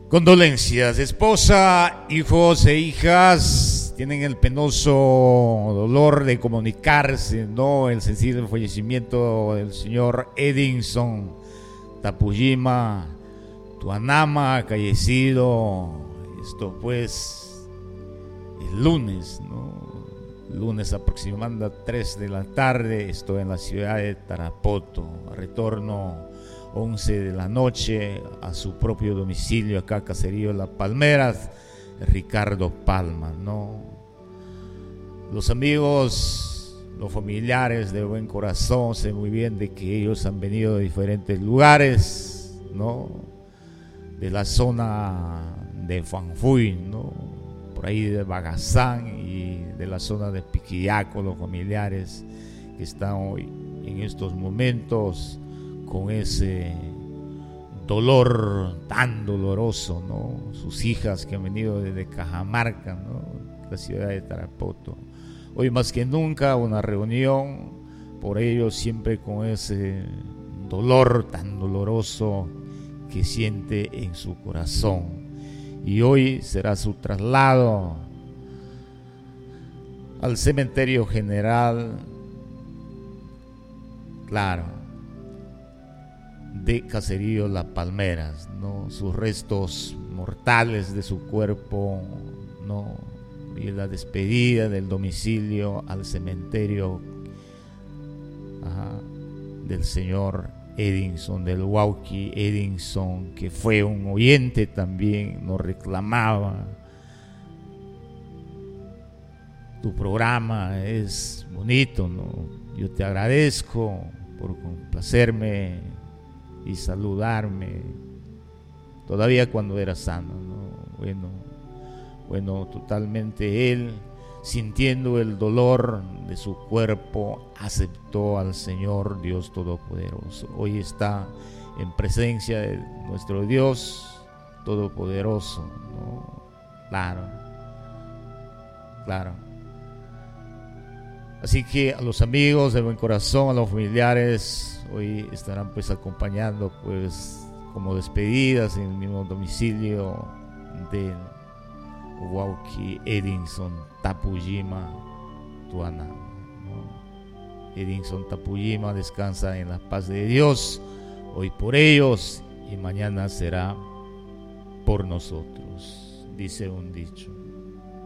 Condolencias, esposa, hijos e hijas tienen el penoso dolor de comunicarse, ¿no? El sensible fallecimiento del señor Edinson Tapujima Tuanama, fallecido, esto pues el lunes, ¿no? Lunes aproximadamente a 3 de la tarde, estoy en la ciudad de Tarapoto, retorno 11 de la noche a su propio domicilio acá, caserío Las Palmeras, Ricardo Palma, ¿no? Los amigos, los familiares de buen corazón, sé muy bien de que ellos han venido de diferentes lugares, ¿no? De la zona de Fanfuy, ¿no? Por ahí de Bagazán y de la zona de Piquillaco, los familiares que están hoy en estos momentos con ese dolor tan doloroso, ¿no? Sus hijas que han venido desde Cajamarca, ¿no? La ciudad de Tarapoto. Hoy más que nunca una reunión por ellos, siempre con ese dolor tan doloroso que siente en su corazón. Y hoy será su traslado al cementerio general, claro, de caserío Las Palmeras, ¿no? Sus restos mortales de su cuerpo, ¿no? Y la despedida del domicilio al cementerio del señor Edinson, del Wauki Edinson, que fue un oyente también, nos reclamaba: tu programa es bonito, ¿no? Yo te agradezco por complacerme y saludarme todavía cuando era sano, ¿no? Bueno, totalmente él, sintiendo el dolor de su cuerpo, aceptó al Señor Dios Todopoderoso. Hoy está en presencia de nuestro Dios Todopoderoso, ¿no? Claro. Así que a los amigos de buen corazón, a los familiares, hoy estarán pues acompañando pues como despedidas en el mismo domicilio del Wauki Edinson Tapujima Tuanama, ¿no? Edinson Tapujima descansa en la paz de Dios, hoy por ellos y mañana será por nosotros, dice un dicho.